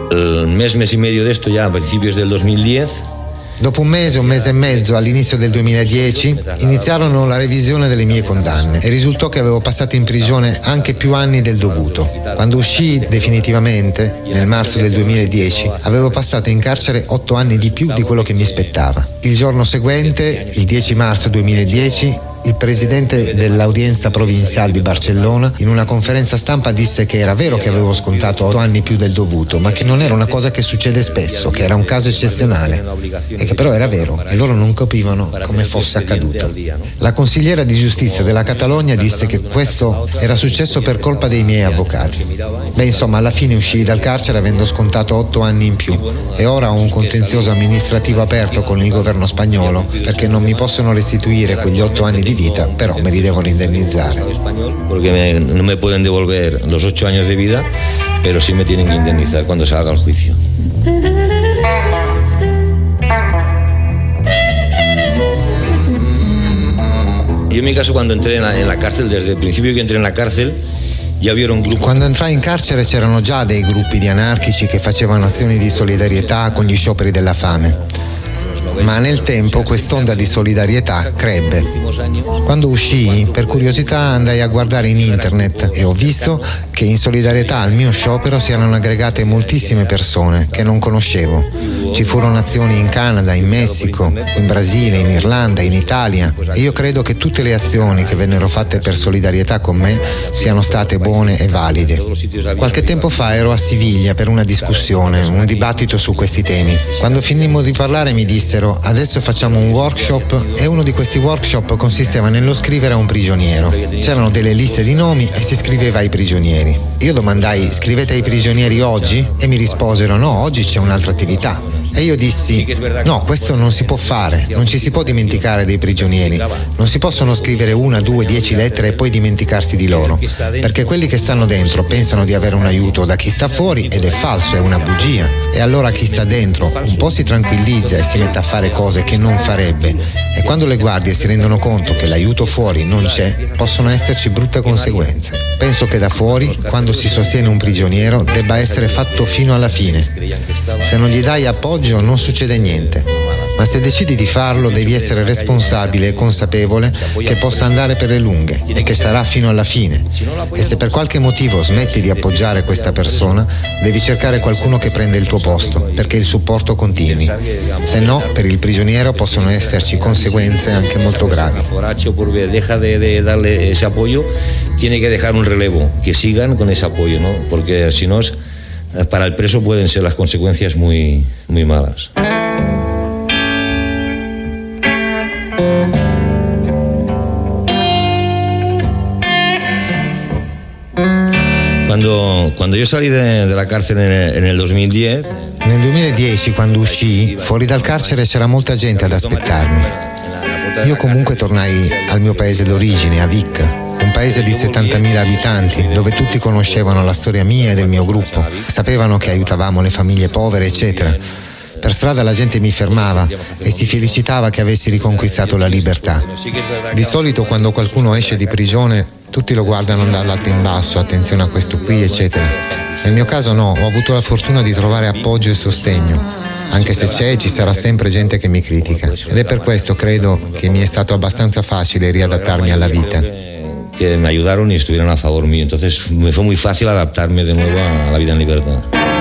El mes y medio de esto, ya a principios del 2010. Dopo un mese e mezzo, all'inizio del 2010, iniziarono la revisione delle mie condanne e risultò che avevo passato in prigione anche più anni del dovuto. Quando uscii definitivamente, nel marzo del 2010, avevo passato in carcere 8 anni di più di quello che mi spettava. Il giorno seguente, il 10 marzo 2010, il presidente dell'Audienza Provinciale di Barcellona in una conferenza stampa disse che era vero che avevo scontato 8 anni più del dovuto, ma che non era una cosa che succede spesso, che era un caso eccezionale e che però era vero e loro non capivano come fosse accaduto. La consigliera di giustizia della Catalogna disse che questo era successo per colpa dei miei avvocati. Beh, insomma, alla fine uscii dal carcere avendo scontato 8 anni in più e ora ho un contenzioso amministrativo aperto con il governo spagnolo perché non mi possono restituire quegli 8 anni di vita, però me li devono indennizzare. Porque no me pueden devolver los 8 años de vida, pero sí me tienen que indemnizar cuando salga el juicio. Yo en mi caso cuando entré en la cárcel, desde el principio que entré en la cárcel, ya vieron gruppi. Quando entrai in carcere c'erano già dei gruppi di anarchici che facevano azioni di solidarietà con gli scioperi della fame. Ma nel tempo quest'onda di solidarietà crebbe. Quando uscii, per curiosità andai a guardare in internet e ho visto che in solidarietà al mio sciopero si erano aggregate moltissime persone che non conoscevo. Ci furono azioni in Canada, in Messico, in Brasile, in Irlanda, in Italia e io credo che tutte le azioni che vennero fatte per solidarietà con me siano state buone e valide. Qualche tempo fa ero a Siviglia per una discussione, un dibattito su questi temi. Quando finimmo di parlare mi dissero: adesso facciamo un workshop e uno di questi workshop consisteva nello scrivere a un prigioniero. C'erano delle liste di nomi e si scriveva ai prigionieri. Io domandai: scrivete ai prigionieri oggi? E mi risposero: no, oggi c'è un'altra attività. E io dissi: no, questo non si può fare, non ci si può dimenticare dei prigionieri, non si possono scrivere 1, 2, 10 lettere e poi dimenticarsi di loro, perché quelli che stanno dentro pensano di avere un aiuto da chi sta fuori ed è falso, è una bugia. E allora chi sta dentro un po' si tranquillizza e si mette a fare cose che non farebbe, e quando le guardie si rendono conto che l'aiuto fuori non c'è, possono esserci brutte conseguenze. Penso che da fuori, quando si sostiene un prigioniero, debba essere fatto fino alla fine. Se non gli dai appoggio non succede niente, ma se decidi di farlo devi essere responsabile e consapevole che possa andare per le lunghe e che sarà fino alla fine. E se per qualche motivo smetti di appoggiare questa persona, devi cercare qualcuno che prenda il tuo posto perché il supporto continui. Se no, per il prigioniero possono esserci conseguenze anche molto gravi. Deja de darle ese apoyo, tiene que dejar un relevo, que sigan con ese apoyo, ¿no? Porque si no, para el preso pueden ser las consecuencias muy malas. Quando io salì dalla carcere nel 2010. Nel 2010, quando uscii, fuori dal carcere c'era molta gente ad aspettarmi. Io comunque tornai al mio paese d'origine, a Vic, un paese di 70.000 abitanti, dove tutti conoscevano la storia mia e del mio gruppo, sapevano che aiutavamo le famiglie povere, eccetera. Per strada la gente mi fermava e si felicitava che avessi riconquistato la libertà. Di solito quando qualcuno esce di prigione tutti lo guardano dall'alto in basso, attenzione a questo qui, eccetera. Nel mio caso no, ho avuto la fortuna di trovare appoggio e sostegno. Anche se c'è, ci sarà sempre gente che mi critica. Ed è per questo, credo, che mi è stato abbastanza facile riadattarmi alla vita. Que me ayudaron y estuvieron a favor mío. Entonces me fue muy fácil adaptarme de nuevo a la vida en libertad.